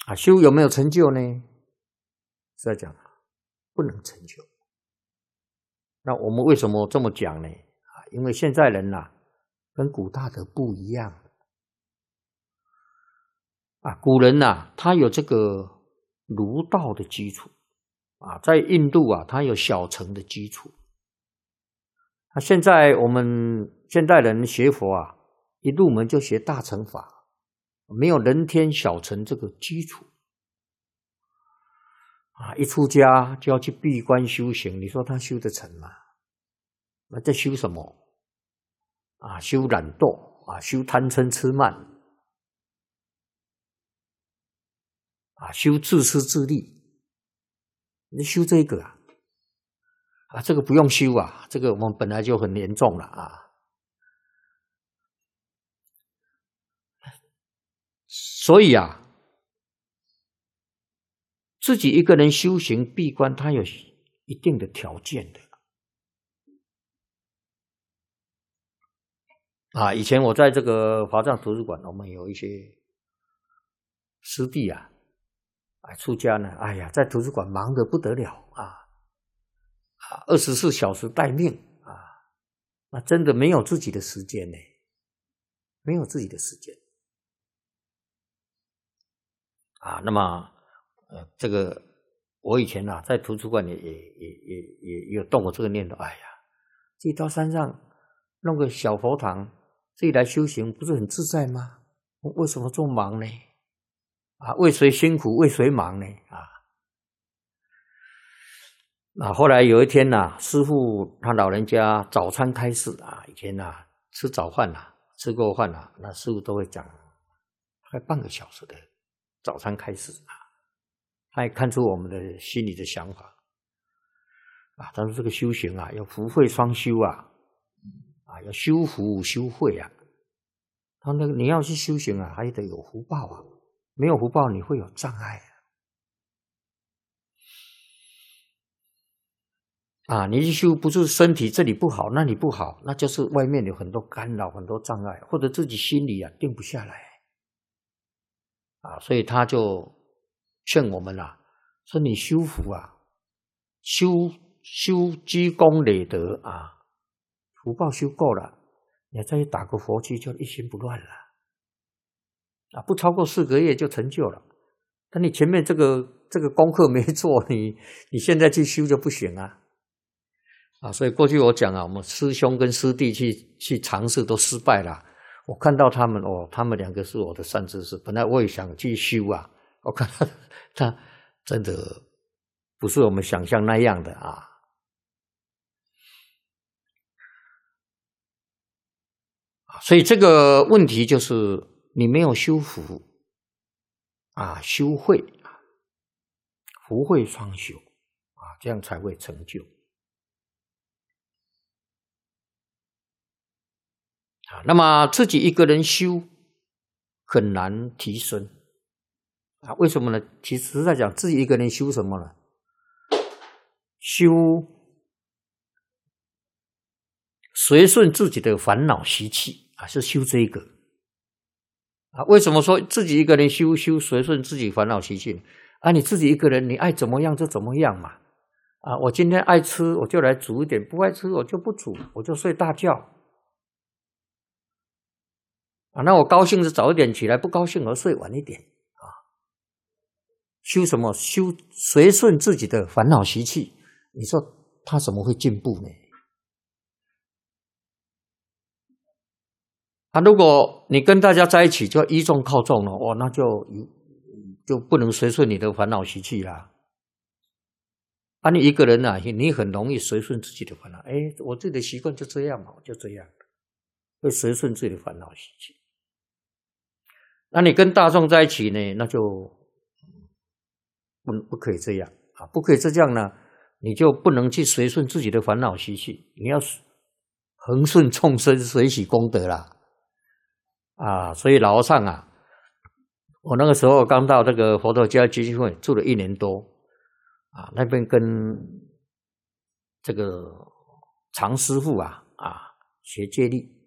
修有没有成就呢？是在讲不能成就。那我们为什么这么讲呢？因为现在人跟古大德不一样。古人他有这个儒道的基础在印度他有小乘的基础。现在我们现代人学佛一入门就学大乘法，没有人天小乘这个基础一出家就要去闭关修行，你说他修得成吗？那在修什么修懒惰修贪嗔痴慢修自私自利，你修这个这个不用修这个我们本来就很严重了所以自己一个人修行闭关，他有一定的条件的以前我在这个华藏图书馆，我们有一些师弟出家呢，哎呀，在图书馆忙得不得了24小时待命那真的没有自己的时间呢，没有自己的时间那么这个我以前在图书馆也有动过这个念头，哎呀，自己到山上弄个小佛堂，自己来修行，不是很自在吗？为什么这么忙呢？为谁辛苦为谁忙呢？后来有一天师父他老人家早餐开示以前吃早饭吃过饭那师父都会讲大概半个小时的早餐开示他也看出我们的心里的想法他说这个修行要福慧双修要修福修慧他那个你要去修行还得有福报没有福报你会有障碍你去修不是身体这里不好那里不好，那就是外面有很多干扰很多障碍，或者自己心里定不下来所以他就劝我们说你修福修积功累德福报修够了，你再去打个佛七就一心不乱了不超过4个月就成就了。但你前面这个功课没做，你现在去修就不行所以过去我讲我们师兄跟师弟去尝试都失败了。我看到他们他们2个是我的善知识，本来我也想去修我看他真的不是我们想象那样的所以这个问题就是你没有修福修慧福慧双修这样才会成就那么自己一个人修很难提升为什么呢？其实在讲自己一个人修什么呢？修随顺自己的烦恼习气是修这个为什么说自己一个人修随顺自己烦恼习气你自己一个人你爱怎么样就怎么样嘛我今天爱吃我就来煮一点，不爱吃我就不煮，我就睡大觉那我高兴是早一点起来，不高兴我睡晚一点修什么？修随顺自己的烦恼习气，你说他怎么会进步呢？如果你跟大家在一起就依众靠众了那就不能随顺你的烦恼习气啦你一个人你很容易随顺自己的烦恼我自己的习惯就这样嘛，我就这样会随顺自己的烦恼习气。那你跟大众在一起呢，那就不可以这样不可以这样呢，你就不能去随顺自己的烦恼习气，你要恒顺众生，随喜功德啦所以老和尚我那个时候刚到这个佛陀教育基金会住了1年多那边跟这个常师父学戒律